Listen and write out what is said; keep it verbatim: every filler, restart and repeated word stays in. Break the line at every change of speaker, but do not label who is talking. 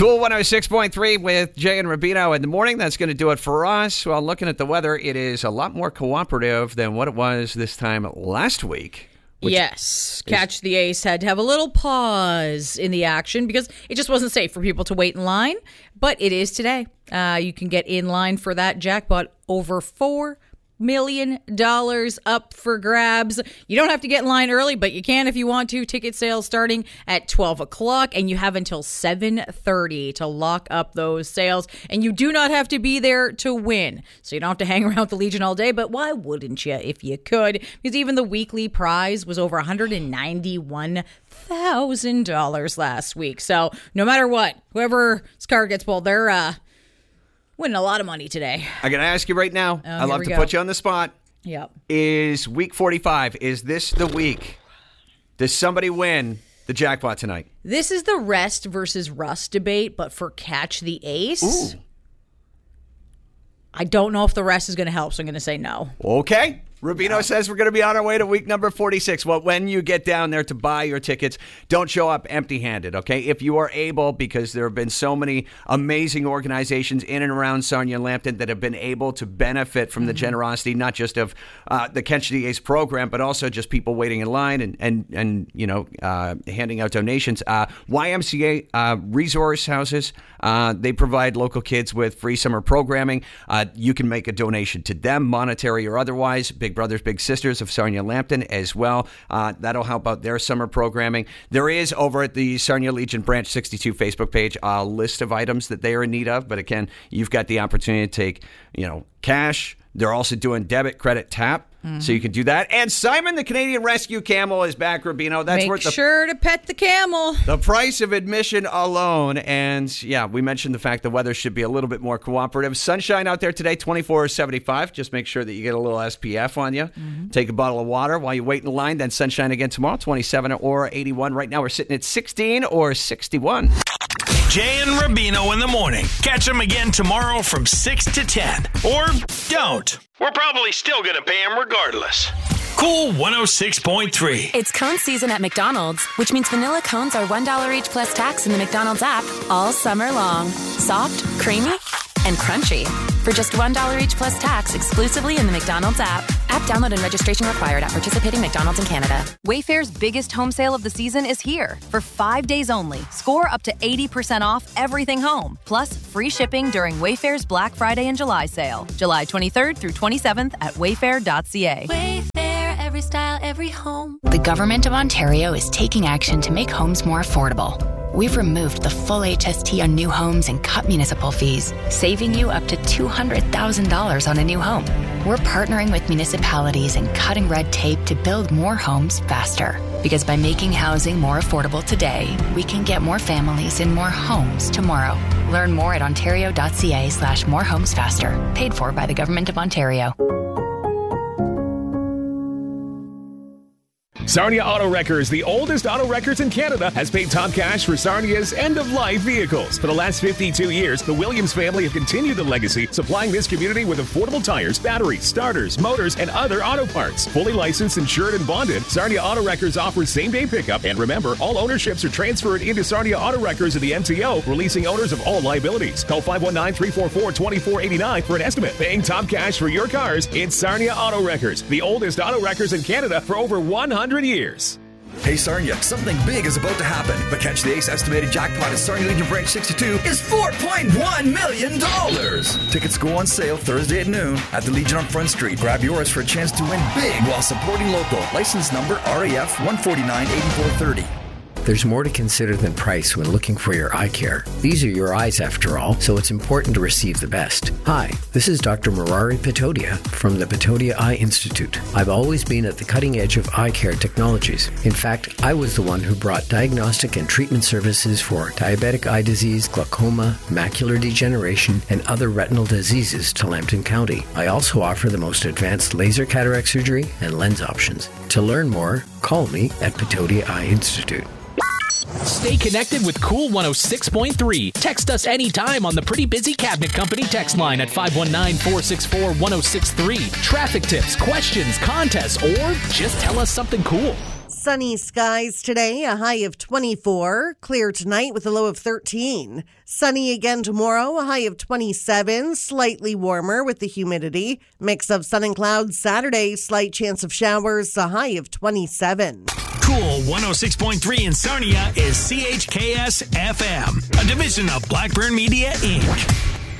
Cool one oh six point three with Jay and Rubino in the morning. That's going to do it for us. Well, looking at the weather, it is a lot more cooperative than what it was this time last week.
Yes. Catch the Ace had to have a little pause in the action because it just wasn't safe for people to wait in line. But it is today. Uh, you can get in line for that jackpot over four million dollars up for grabs. You don't have to get in line early, but you can if you want to. Ticket sales starting at twelve o'clock, and you have until seven thirty to lock up those sales. And you do not have to be there to win. So you don't have to hang around the Legion all day, but why wouldn't you if you could? Because even the weekly prize was over one hundred ninety-one thousand dollars last week. So no matter what, whoever's card gets pulled, they're uh, winning a lot of money today.
I'm going to ask you right now.
Oh,
I love to
go.
put you on the spot.
Yep.
Is week forty-five, is this the week? Does somebody win the jackpot tonight?
This is the rest versus rust debate, but for Catch the Ace,
Ooh.
I don't know if the rest is going to help, so I'm going to say no.
Okay. Rubino
No.
says we're going to be on our way to week number forty-six. Well, when you get down there to buy your tickets, don't show up empty-handed, okay? If you are able, because there have been so many amazing organizations in and around Sarnia and Lambton that have been able to benefit from the generosity, not just of uh, the Catch the Ace program, but also just people waiting in line and, and, and you know, uh, handing out donations. Uh, Y M C A uh, resource houses, uh, they provide local kids with free summer programming. Uh, you can make a donation to them, monetary or otherwise. Big Brothers Big Sisters of Sarnia Lambton as well. Uh, that'll help out their summer programming. There is over at the Sarnia Legion Branch sixty-two Facebook page a list of items that they are in need of. But again, you've got the opportunity to take, you know, cash. They're also doing debit, credit, tap. Mm-hmm. So you can do that. And Simon the Canadian Rescue Camel is back, Rubino. That's
Make
worth the,
sure to pet the camel.
the price of admission alone. And yeah, we mentioned the fact the weather should be a little bit more cooperative. Sunshine out there today, twenty-four or seventy-five. Just make sure that you get a little S P F on you. Mm-hmm. Take a bottle of water while you wait in line. Then sunshine again tomorrow, twenty-seven or eighty-one. Right now we're sitting at sixteen or sixty-one.
Jay and Rubino in the morning. Catch them again tomorrow from six to ten. Or don't. We're probably still going to pay them regardless. Cool one oh six point three.
It's cone season at McDonald's, which means vanilla cones are one dollar each plus tax in the McDonald's app all summer long. Soft, creamy, and crunchy. For just one dollar each plus tax exclusively in the McDonald's app. App download and registration required at participating McDonald's in Canada.
Wayfair's biggest home sale of the season is here. For five days only, score up to eighty percent off everything home. Plus, free shipping during Wayfair's Black Friday and July sale. July twenty-third through twenty-seventh at wayfair dot c a.
Wayfair, every style, every home.
The Government of Ontario is taking action to make homes more affordable. We've removed the full H S T on new homes and cut municipal fees, saving you up to two hundred thousand dollars on a new home. We're partnering with municipalities and cutting red tape to build more homes faster. Because by making housing more affordable today, we can get more families in more homes tomorrow. Learn more at ontario dot c a slash more homes faster. Paid for by the Government of Ontario.
Sarnia Auto Wreckers, the oldest auto wreckers in Canada, has paid top cash for Sarnia's end-of-life vehicles. For the last fifty-two years, the Williams family have continued the legacy, supplying this community with affordable tires, batteries, starters, motors, and other auto parts. Fully licensed, insured, and bonded, Sarnia Auto Wreckers offers same-day pickup. And remember, all ownerships are transferred into Sarnia Auto Wreckers of the M T O, releasing owners of all liabilities. Call five one nine, three four four, two four eight nine for an estimate. Paying top cash for your cars, it's Sarnia Auto Wreckers, the oldest auto wreckers in Canada for over one hundred years.
Hey Sarnia, something big is about to happen. The Catch the Ace estimated jackpot at Sarnia Legion Branch sixty-two is four point one million dollars. Tickets go on sale Thursday at noon at the Legion on Front Street. Grab yours for a chance to win big while supporting local. License number R A F one four nine, eight four three zero.
There's more to consider than price when looking for your eye care. These are your eyes after all, so it's important to receive the best. Hi, this is Doctor Murari Patodia from the Patodia Eye Institute. I've always been at the cutting edge of eye care technologies. In fact, I was the one who brought diagnostic and treatment services for diabetic eye disease, glaucoma, macular degeneration, and other retinal diseases to Lambton County. I also offer the most advanced laser cataract surgery and lens options. To learn more, call me at Patodia Eye Institute.
Stay connected with Cool one oh six point three. Text us anytime on the Pretty Busy Cabinet Company text line at five one nine, four six four, one oh six three. Traffic tips, questions, contests, or just tell us something cool.
Sunny skies today, a high of twenty-four. Clear tonight with a low of thirteen. Sunny again tomorrow, a high of twenty-seven. Slightly warmer with the humidity. Mix of sun and clouds Saturday, slight chance of showers, a high of twenty-seven.
Cool one oh six point three in Sarnia is C H K S F M, a division of Blackburn Media, Incorporated.